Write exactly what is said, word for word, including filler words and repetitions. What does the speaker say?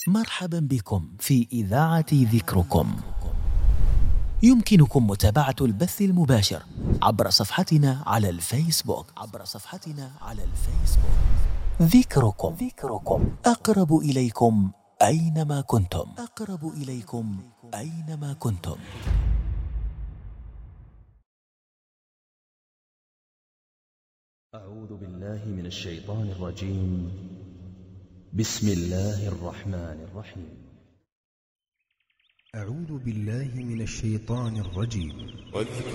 مرحبا بكم في إذاعة ذكركم. يمكنكم متابعة البث المباشر عبر صفحتنا على الفيسبوك عبر صفحتنا على الفيسبوك ذكركم. ذكركم أقرب إليكم أينما كنتم. أقرب إليكم أينما كنتم. أعوذ بالله من الشيطان الرجيم. بسم الله الرحمن الرحيم. أعوذ بالله من الشيطان الرجيم.